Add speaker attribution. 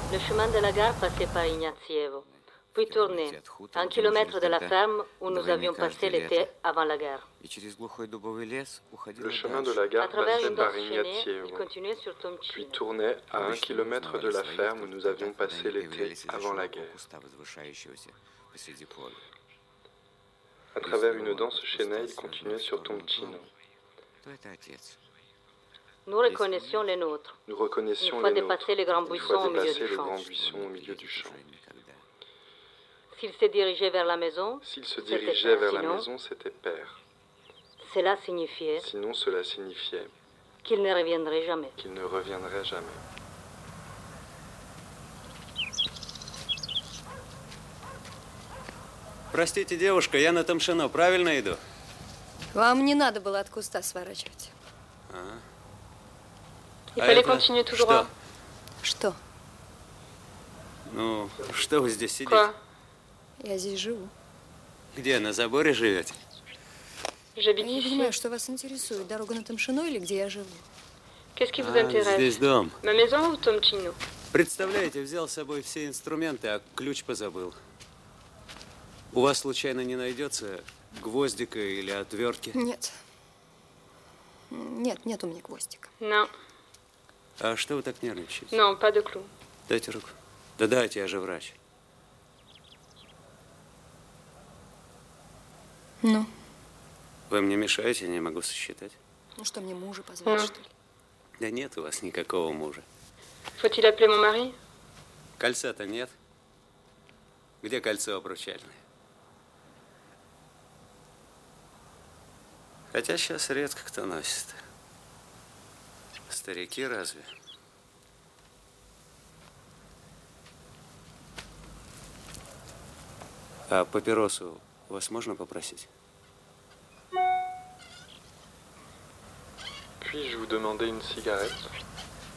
Speaker 1: Le chemin de la gare passait par Ignatievo, puis tournait, à 1 kilomètre de la ferme où nous avions passé l'été avant la guerre.
Speaker 2: Le chemin de la gare passait par Ignatievo, puis tournait à 1 kilomètre de la ferme où nous avions passé l'été avant la guerre. À travers une dense chênaie, il continuait sur Tomtino.
Speaker 1: Nous reconnaissions les nôtres.
Speaker 2: Nous reconnaissions
Speaker 1: Une fois
Speaker 2: les nôtres,
Speaker 1: dépassé les grands
Speaker 2: une fois
Speaker 1: buissons au milieu
Speaker 2: dépassé
Speaker 1: du
Speaker 2: le
Speaker 1: champ.
Speaker 2: grand buisson au milieu du champ.
Speaker 1: S'il se dirigeait vers la maison,
Speaker 2: S'il se
Speaker 1: c'était
Speaker 2: dirigeait vers la
Speaker 1: sinon,
Speaker 2: maison, c'était père.
Speaker 1: Cela signifiait
Speaker 2: Sinon, cela signifiait
Speaker 1: qu'il ne reviendrait jamais.
Speaker 2: qu'il ne reviendrait jamais.
Speaker 3: Простите, девушка, я на Томшино, правильно иду?
Speaker 4: Вам не надо было от куста сворачивать.
Speaker 5: Il fallait continuer tout droit.
Speaker 4: Что?
Speaker 3: Ну, что вы здесь сидите?
Speaker 5: Quoi?
Speaker 4: Я здесь живу.
Speaker 3: Где, на заборе живете?
Speaker 5: J'habite
Speaker 4: Я не
Speaker 5: ici.
Speaker 4: понимаю, что вас интересует, дорога на Томшино или где я живу?
Speaker 5: Qu'est-ce qui vous
Speaker 3: Здесь
Speaker 5: intéresse?
Speaker 3: дом.
Speaker 5: Ma maison ou Tomtino?
Speaker 3: Представляете, взял с собой все инструменты, а ключ позабыл. У вас случайно не найдется гвоздика или отвертки?
Speaker 4: Нет. Нет у меня гвоздика.
Speaker 5: Non,
Speaker 3: А что вы так нервничаете?
Speaker 5: non, pas de clous.
Speaker 3: Дайте руку. Да дайте, я же врач.
Speaker 4: Ну?
Speaker 3: Вы мне мешаете, я не могу сосчитать.
Speaker 4: Ну что, мне мужа позвать,
Speaker 5: Ну.
Speaker 4: что ли?
Speaker 3: Да нет у вас никакого мужа.
Speaker 5: Faut-il appeler mon mari?
Speaker 3: Кольца-то нет. Где кольцо обручальное? Хотя сейчас редко кто носит. Старики разве? А папиросу вас можно попросить?
Speaker 2: Puis-je vous demander une cigarette?